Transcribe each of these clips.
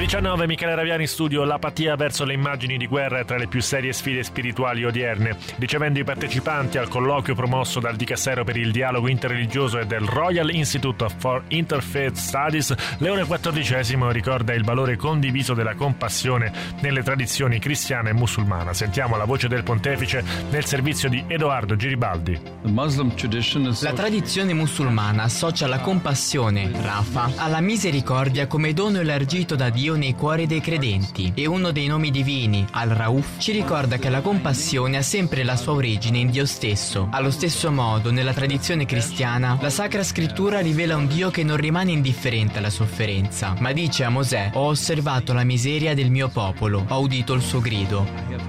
19, Michele Raviani in studio. L'apatia verso le immagini di guerra è tra le più serie sfide spirituali odierne. Ricevendo i partecipanti al colloquio promosso dal Dicastero per il dialogo interreligioso e del Royal Institute for Interfaith Studies, Leone XIV ricorda il valore condiviso della compassione nelle tradizioni cristiana e musulmana. Sentiamo la voce del pontefice nel servizio di Edoardo Giribaldi. La tradizione musulmana associa la compassione, Rafa, alla misericordia come dono elargito da Dio nei cuori dei credenti, e uno dei nomi divini, Al-Rauf, ci ricorda che la compassione ha sempre la sua origine in Dio stesso. Allo stesso modo, nella tradizione cristiana, la Sacra Scrittura rivela un Dio che non rimane indifferente alla sofferenza, ma dice a Mosè: ho osservato la miseria del mio popolo, ho udito il suo grido.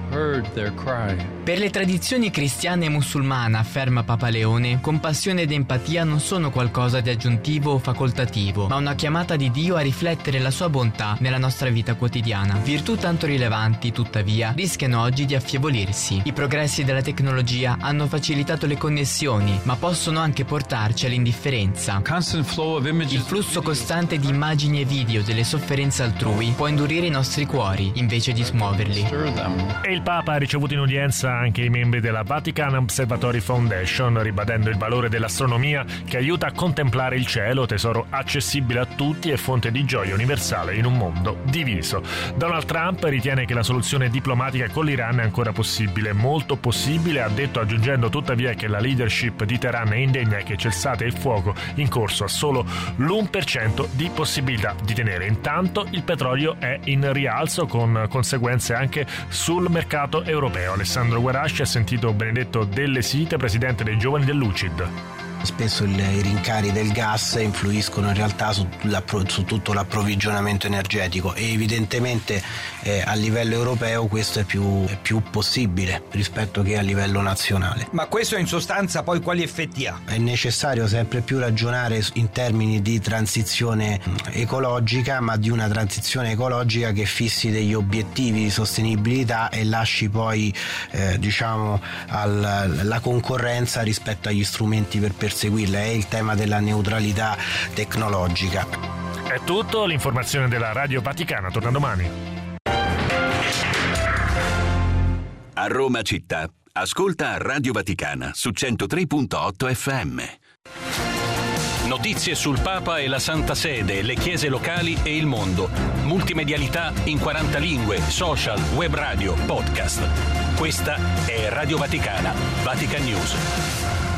Per le tradizioni cristiana e musulmana, afferma Papa Leone, compassione ed empatia non sono qualcosa di aggiuntivo o facoltativo, ma una chiamata di Dio a riflettere la sua bontà nella nostra vita quotidiana. Virtù tanto rilevanti, tuttavia, rischiano oggi di affievolirsi. I progressi della tecnologia hanno facilitato le connessioni, ma possono anche portarci all'indifferenza. Il flusso costante di immagini e video delle sofferenze altrui può indurire i nostri cuori, invece di smuoverli. E il Papa ha ricevuto in udienza anche i membri della Vatican Observatory Foundation, ribadendo il valore dell'astronomia che aiuta a contemplare il cielo, tesoro accessibile a tutti e fonte di gioia universale in un mondo diviso. Donald Trump ritiene che la soluzione diplomatica con l'Iran è ancora possibile, molto possibile, ha detto, aggiungendo tuttavia che la leadership di Teheran è indegna e che cessate il fuoco in corso ha solo l'1% di possibilità di tenere. Intanto il petrolio è in rialzo, con conseguenze anche sul mercato europeo. Alessandro Guarasci ha sentito Benedetto Delle Site, presidente dei Giovani dell'UCID. Spesso i rincari del gas influiscono in realtà su tutto l'approvvigionamento energetico, e evidentemente a livello europeo questo è più possibile rispetto che a livello nazionale. Ma questo in sostanza poi quali effetti ha? È necessario sempre più ragionare in termini di transizione ecologica, ma di una transizione ecologica che fissi degli obiettivi di sostenibilità e lasci poi alla concorrenza rispetto agli strumenti per perseguirla. È il tema della neutralità tecnologica. È tutto, l'informazione della Radio Vaticana torna domani. A Roma città, ascolta Radio Vaticana su 103.8 FM. Notizie sul Papa e la Santa Sede, le chiese locali e il mondo. Multimedialità in 40 lingue, social, web radio, podcast. Questa è Radio Vaticana, Vatican News.